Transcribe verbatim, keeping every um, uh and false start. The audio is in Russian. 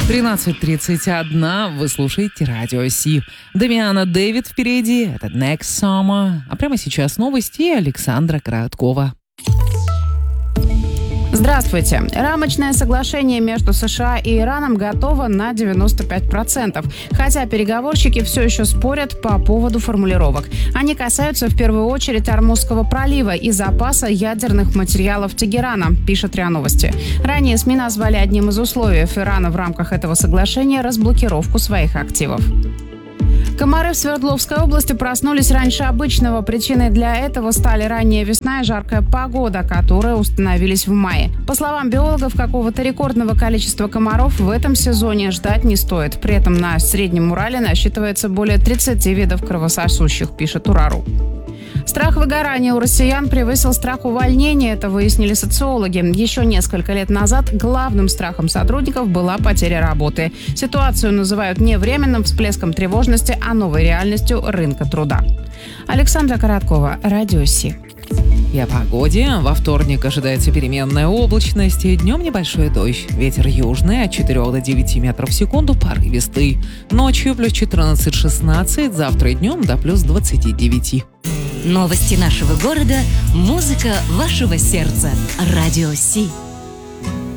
тринадцать тридцать один. Вы слушаете Радио Си. Дамиана Дэвид впереди. Это Next Summer. А прямо сейчас новости Александра Короткова. Здравствуйте. Рамочное соглашение между США и Ираном готово на девяносто пять процентов. Хотя переговорщики все еще спорят по поводу формулировок. Они касаются в первую очередь Ормузского пролива и запаса ядерных материалов Тегерана, пишет РИА Новости. Ранее СМИ назвали одним из условий Ирана в рамках этого соглашения разблокировку своих активов. Комары в Свердловской области проснулись раньше обычного. Причиной для этого стали ранняя весна и жаркая погода, которые установились в мае. По словам биологов, какого-то рекордного количества комаров в этом сезоне ждать не стоит. При этом на Среднем Урале насчитывается более тридцати видов кровососущих, пишет Урару. Страх выгорания у россиян превысил страх увольнения, это выяснили социологи. Еще несколько лет назад главным страхом сотрудников была потеря работы. Ситуацию называют не временным всплеском тревожности, а новой реальностью рынка труда. Александра Короткова, Радио Си. И о погоде. Во вторник ожидается переменная облачность. Днем небольшой дождь. Ветер южный от четырёх до девяти метров в секунду, порывистый. Ночью плюс четырнадцать-шестнадцать, завтра и днем до плюс двадцати девяти. Новости нашего города, музыка вашего сердца. Радио Си.